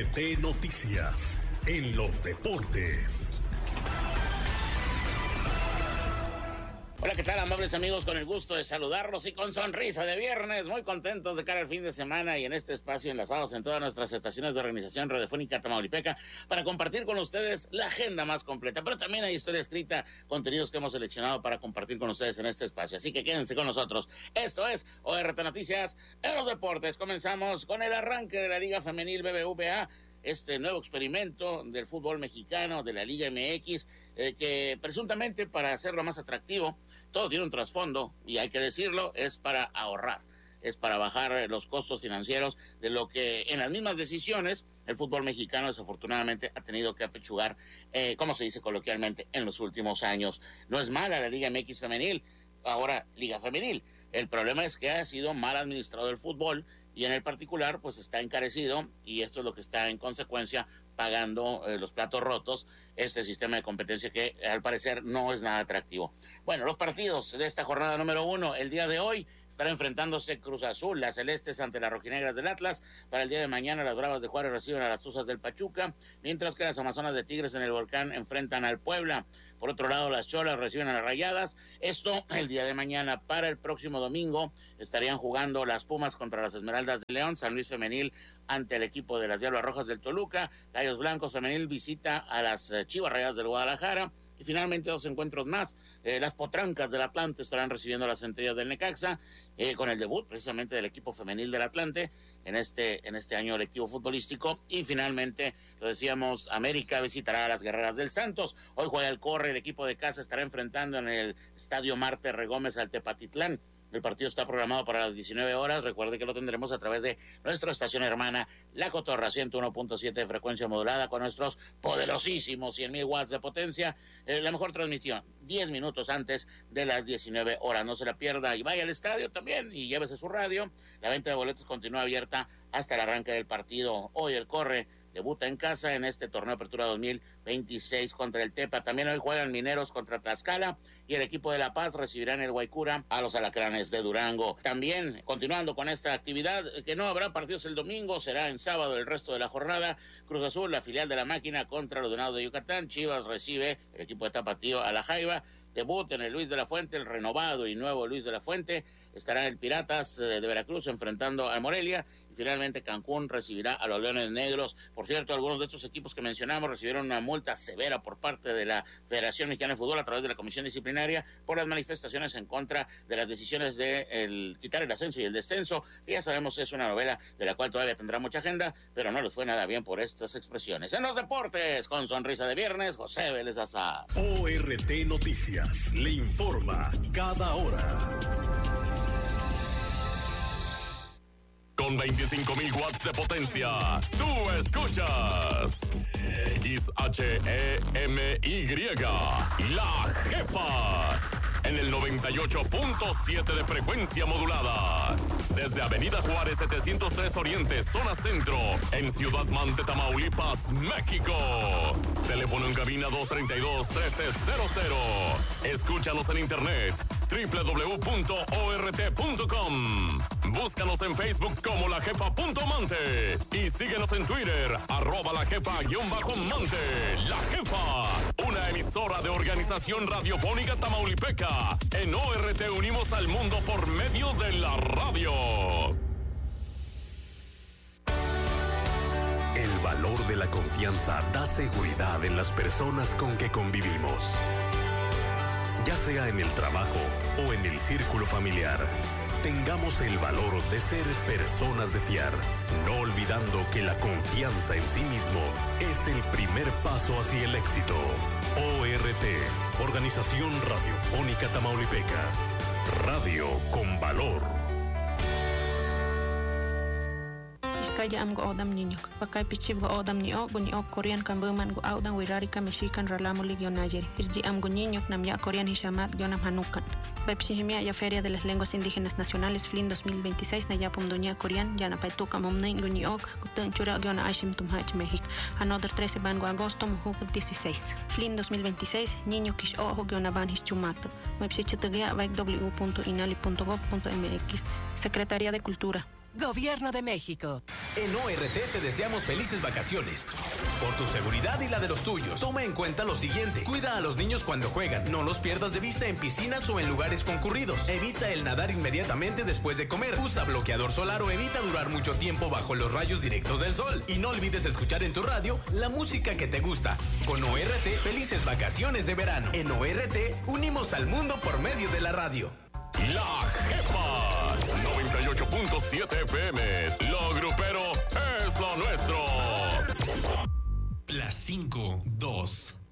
ORT Noticias, en los deportes. Hola, ¿qué tal, amables amigos? Con el gusto de saludarlos y con sonrisa de viernes, muy contentos de cara al fin de semana y en este espacio enlazados en todas nuestras estaciones de Organización Radiofónica Tamaulipeca para compartir con ustedes la agenda más completa, pero también hay historia escrita, contenidos que hemos seleccionado para compartir con ustedes en este espacio, así que quédense con nosotros. Esto es ORT Noticias en los deportes. Comenzamos con el arranque de la Liga Femenil BBVA, este nuevo experimento del fútbol mexicano, de la Liga MX, que presuntamente, para hacerlo más atractivo, todo tiene un trasfondo, y hay que decirlo, es para ahorrar, es para bajar los costos financieros de lo que en las mismas decisiones el fútbol mexicano desafortunadamente ha tenido que apechugar, como se dice coloquialmente, en los últimos años. No es mala la Liga MX femenil, ahora Liga Femenil. El problema es que ha sido mal administrado el fútbol y en el particular pues está encarecido, y esto es lo que está en consecuencia pagando los platos rotos, este sistema de competencia que al parecer no es nada atractivo. Bueno, los partidos de esta jornada número 1, el día de hoy estará enfrentándose Cruz Azul, las celestes ante las rojinegras del Atlas. Para el día de mañana las Bravas de Juárez reciben a las Tuzas del Pachuca, mientras que las Amazonas de Tigres en el Volcán enfrentan al Puebla. Por otro lado, las Cholas reciben a las Rayadas. Esto el día de mañana. Para el próximo domingo estarían jugando las Pumas contra las Esmeraldas de León, San Luis femenil ante el equipo de las Diablas Rojas del Toluca, Gallos Blancos femenil visita a las Chivas Rayadas del Guadalajara, y finalmente dos encuentros más. Las Potrancas del Atlante estarán recibiendo a las Centellas del Necaxa, con el debut precisamente del equipo femenil del Atlante en este año lectivo futbolístico. Y finalmente, lo decíamos, América visitará a las Guerreras del Santos. Hoy juega el Corre, el equipo de casa estará enfrentando en el Estadio Marte Regómez al Tepatitlán. El partido está programado para las 19 horas. Recuerde que lo tendremos a través de nuestra estación hermana, La Cotorra, 101.7 de frecuencia modulada, con nuestros poderosísimos 100,000 watts de potencia. La mejor transmisión, 10 minutos antes de las 19 horas. No se la pierda y vaya al estadio también y llévese su radio. La venta de boletos continúa abierta hasta el arranque del partido. Hoy el Corre debuta en casa en este torneo Apertura 2026 contra el Tepa. También hoy juegan Mineros contra Tlaxcala y el equipo de La Paz recibirá en el Guaycura a los Alacranes de Durango. También, continuando con esta actividad, que no habrá partidos el domingo, será en sábado el resto de la jornada. Cruz Azul, la filial de la Máquina, contra los Venados de Yucatán. Chivas recibe el equipo de Tapatío a la Jaiba. Debut en el Luis de la Fuente, el renovado y nuevo Luis de la Fuente. Estará el Piratas de Veracruz enfrentando a Morelia. Y finalmente Cancún recibirá a los Leones Negros. Por cierto, algunos de estos equipos que mencionamos recibieron una multa severa por parte de la Federación Mexicana de Fútbol a través de la Comisión Disciplinaria por las manifestaciones en contra de las decisiones de quitar el ascenso y el descenso. Que ya sabemos es una novela de la cual todavía tendrá mucha agenda, pero no les fue nada bien por estas expresiones. En los deportes, con sonrisa de viernes, José Vélez Azar. ORT Noticias le informa cada hora. Con 25,000 watts de potencia, tú escuchas XHEMY, La Jefa, en el 98.7 de frecuencia modulada. Desde Avenida Juárez 703 Oriente, zona centro, en Ciudad Mante, Tamaulipas, México. Teléfono en cabina 232-1300. Escúchanos en internet www.ort.com. Búscanos en Facebook como lajefa.mante y síguenos en Twitter @lajefa_mante. La Jefa, una emisora de Organización Radiofónica Tamaulipeca. En ORT unimos al mundo por medio de la radio. El valor de la confianza da seguridad en las personas con que convivimos. Ya sea en el trabajo o en el círculo familiar, tengamos el valor de ser personas de fiar, no olvidando que la confianza en sí mismo es el primer paso hacia el éxito. ORT, Organización Radiofónica Tamaulipeca. Radio con valor. Kaya am go odam ninyok. Pakai pichib go odam ni ok Korean kan berman go audang wirari kan Mexican ralamo ligio Niger. Irji am go ninyok nam ya Korean hishamat gionam hanukan. Bepsihimia ya Feria de las Lenguas Indígenas Nacionales FLIN 2026 na yapum dunia Korean ya na paituka momneng go ni ok guteng chura giona ashim tumhach México. Another 13 ban go agosto muhuk 16. FLIN 2026 niño kish ojo giona ban hischumato. Websichutugia w.inali.gov.mx. Secretaría de Cultura. Gobierno de México. En ORT te deseamos felices vacaciones. Por tu seguridad y la de los tuyos, toma en cuenta lo siguiente. Cuida a los niños cuando juegan. No los pierdas de vista en piscinas o en lugares concurridos. Evita el nadar inmediatamente después de comer. Usa bloqueador solar o evita durar mucho tiempo bajo los rayos directos del sol. Y no olvides escuchar en tu radio la música que te gusta. Con ORT, felices vacaciones de verano. En ORT, unimos al mundo por medio de la radio. La Jefa 98.7 FM. Lo grupero es lo nuestro. Las 5:02.